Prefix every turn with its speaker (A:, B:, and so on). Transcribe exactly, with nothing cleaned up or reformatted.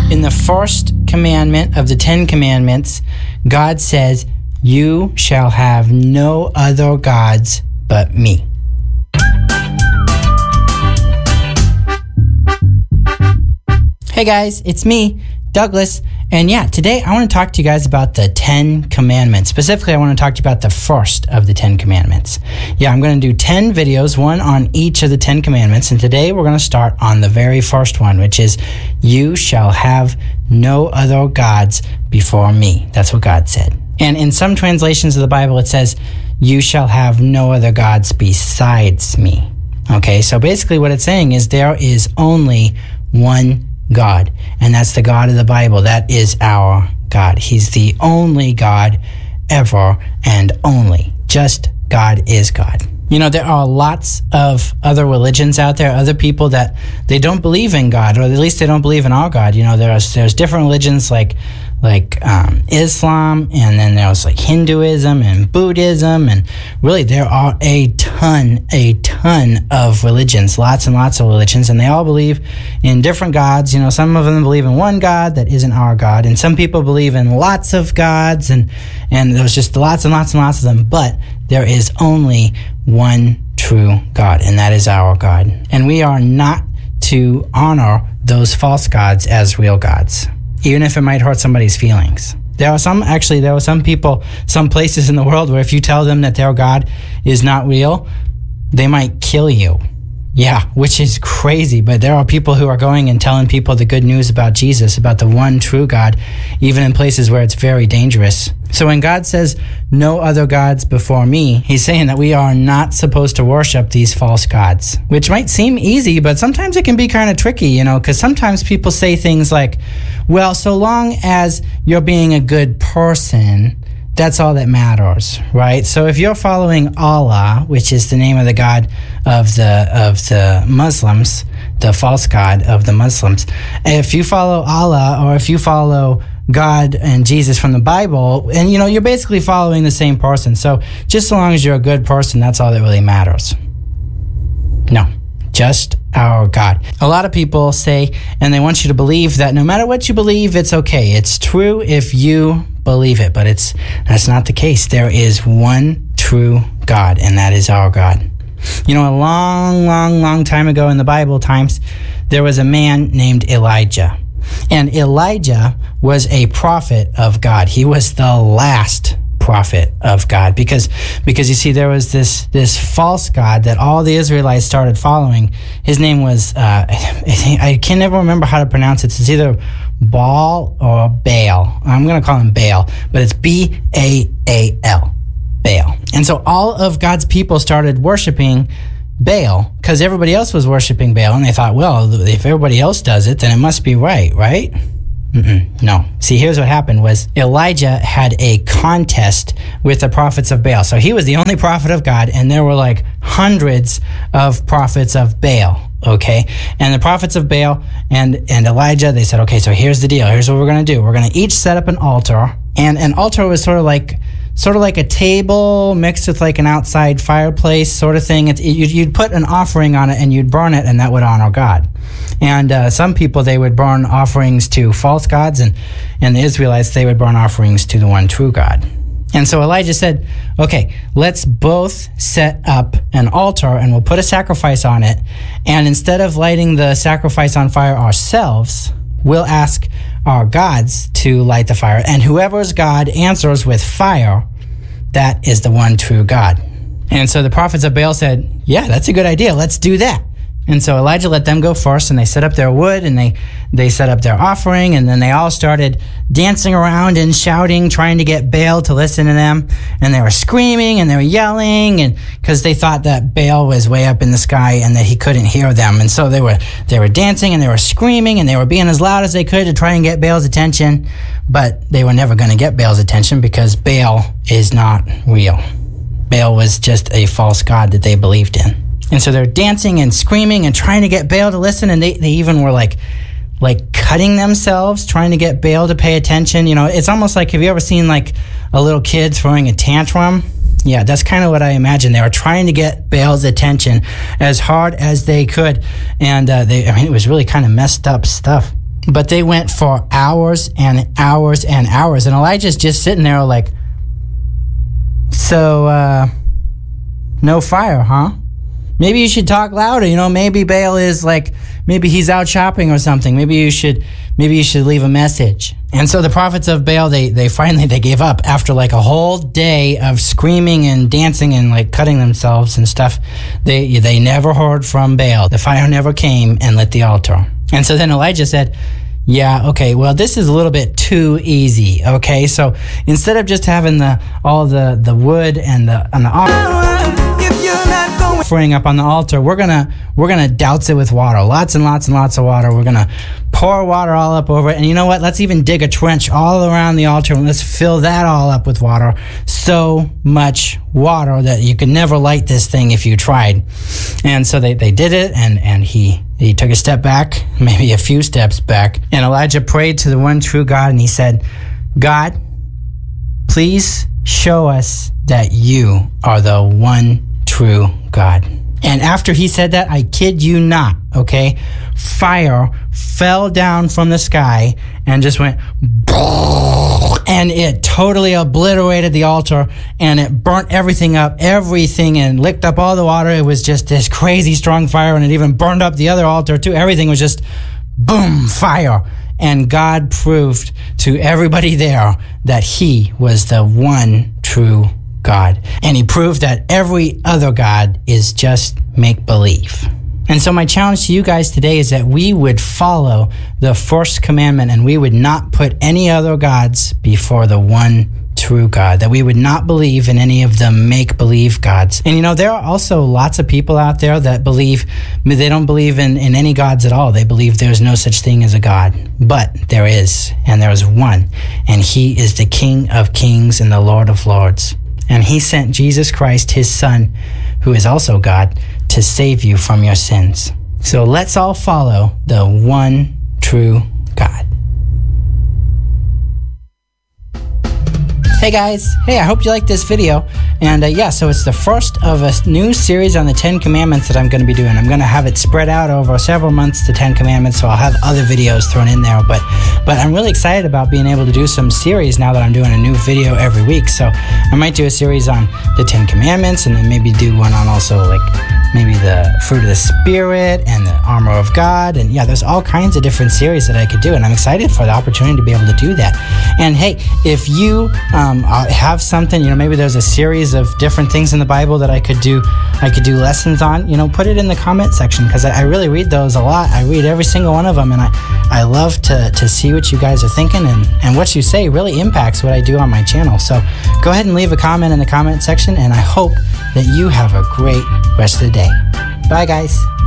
A: In the first commandment of the Ten Commandments, God says, "You shall have no other gods but me." Hey guys, it's me, Douglas, and yeah, today I want to talk to you guys about the Ten Commandments. Specifically, I want to talk to you about the first of the Ten Commandments. Yeah, I'm going to do ten videos, one on each of the Ten Commandments, and today we're going to start on the very first one, which is, "You shall have no other gods before me." That's what God said. And in some translations of the Bible, it says, "You shall have no other gods besides me." Okay, so basically what it's saying is there is only one God, and that's the God of the Bible. That is our God. He's the only God ever and only. Just God is God. You know, there are lots of other religions out there, other people that they don't believe in God, or at least they don't believe in our God. You know, there's there's different religions like like um, Islam, and then there's like Hinduism and Buddhism, and really there are a ton, a ton of religions, lots and lots of religions, and they all believe in different gods. You know, some of them believe in one God that isn't our God, and some people believe in lots of gods, and and there's just lots and lots and lots of them, but there is only one true God, and that is our God. And we are not to honor those false gods as real gods, even if it might hurt somebody's feelings. There are some, actually, there are some people, some places in the world where if you tell them that their God is not real, they might kill you. Yeah, which is crazy, but there are people who are going and telling people the good news about Jesus, about the one true God, even in places where it's very dangerous. So when God says, "No other gods before me," he's saying that we are not supposed to worship these false gods, which might seem easy, but sometimes it can be kind of tricky, you know, because sometimes people say things like, well, so long as you're being a good person, that's all that matters, right? So if you're following Allah, which is the name of the God of the of the Muslims, the false God of the Muslims, if you follow Allah, or if you follow God and Jesus from the Bible, and you know, you're basically following the same person. So just so long as you're a good person, that's all that really matters. No, just our God. A lot of people say, and they want you to believe that no matter what you believe, it's okay. It's true if you believe it, but it's that's not the case. There is one true God, and that is our God. You know, a long, long, long time ago in the Bible times, there was a man named Elijah. And Elijah was a prophet of God. He was the last prophet of God, because because you see, there was this this false god that all the Israelites started following. His name was uh, I can never remember how to pronounce it. It's either Baal or Baal. I'm going to call him Baal, but it's B A A L, Baal. And so all of God's people started worshiping Baal because everybody else was worshiping Baal, and they thought, well, if everybody else does it, then it must be right, right? Mm-mm, no. See, here's what happened was Elijah had a contest with the prophets of Baal. So he was the only prophet of God, and there were like hundreds of prophets of Baal, okay? And the prophets of Baal and, and Elijah, they said, okay, so here's the deal. Here's what we're going to do. We're going to each set up an altar, and an altar was sort of like sort of like a table mixed with like an outside fireplace sort of thing. It's, you'd, you'd put an offering on it and you'd burn it, and that would honor God. And uh, some people, they would burn offerings to false gods, and, and the Israelites, they would burn offerings to the one true God. And so Elijah said, okay, let's both set up an altar and we'll put a sacrifice on it. And instead of lighting the sacrifice on fire ourselves, we'll ask our gods to light the fire. And whoever's God answers with fire, that is the one true God. And so the prophets of Baal said, yeah, that's a good idea. Let's do that. And so Elijah let them go first, and they set up their wood, and they, they set up their offering, and then they all started dancing around and shouting, trying to get Baal to listen to them. And they were screaming, and they were yelling, and because they thought that Baal was way up in the sky and that he couldn't hear them. And so they were they were dancing, and they were screaming, and they were being as loud as they could to try and get Baal's attention. But they were never going to get Baal's attention because Baal is not real. Baal was just a false god that they believed in. And so they're dancing and screaming and trying to get Baal to listen, and they, they even were like like cutting themselves, trying to get Baal to pay attention. You know, it's almost like, have you ever seen like a little kid throwing a tantrum? Yeah, that's kind of what I imagine. They were trying to get Baal's attention as hard as they could. And uh, they, I mean, it was really kind of messed up stuff. But they went for hours and hours and hours. And Elijah's just sitting there like, so, uh, no fire, huh? Maybe you should talk louder. You know, maybe Baal is like, maybe he's out shopping or something. Maybe you should, maybe you should leave a message. And so the prophets of Baal, they, they finally, they gave up after like a whole day of screaming and dancing and like cutting themselves and stuff. They, they never heard from Baal. The fire never came and lit the altar. And so then Elijah said, yeah, okay, well, this is a little bit too easy, okay? So instead of just having the all the, the wood and the and the offering up on the altar, we're gonna we're gonna douse it with water, lots and lots and lots of water. We're gonna pour water all up over it, and you know what? Let's even dig a trench all around the altar and let's fill that all up with water. So much water that you could never light this thing if you tried. And so they, they did it, and and he. He took a step back, maybe a few steps back, and Elijah prayed to the one true God, and he said, God, please show us that you are the one true God. And after he said that, I kid you not, okay, fire fell down from the sky and just went, and it totally obliterated the altar, and it burnt everything up, everything, and licked up all the water. It was just this crazy strong fire, and it even burned up the other altar too. Everything was just boom, fire. And God proved to everybody there that he was the one true God. And he proved that every other God is just make-believe. And so my challenge to you guys today is that we would follow the first commandment, and we would not put any other gods before the one true God, that we would not believe in any of the make-believe gods. And you know, there are also lots of people out there that believe, they don't believe in, in any gods at all. They believe there's no such thing as a God. But there is, and there is one, and he is the King of Kings and the Lord of Lords. And he sent Jesus Christ, his son, who is also God, to save you from your sins. So let's all follow the one true God. Hey guys, hey, I hope you liked this video. And uh, yeah, so it's the first of a new series on the Ten Commandments that I'm going to be doing. I'm going to have it spread out over several months, the Ten Commandments, so I'll have other videos thrown in there. But but I'm really excited about being able to do some series now that I'm doing a new video every week. So I might do a series on the Ten Commandments, and then maybe do one on also like maybe the fruit of the Spirit and the armor of God. And yeah, there's all kinds of different series that I could do, and I'm excited for the opportunity to be able to do that. And hey, if you um, have something, you know, maybe there's a series of different things in the Bible that I could do, I could do lessons on, you know, put it in the comment section, because I, I really read those a lot. I read every single one of them, and I, I love to, to see what you guys are thinking, and, and what you say really impacts what I do on my channel. So go ahead and leave a comment in the comment section, and I hope that you have a great rest of the day. Bye, guys.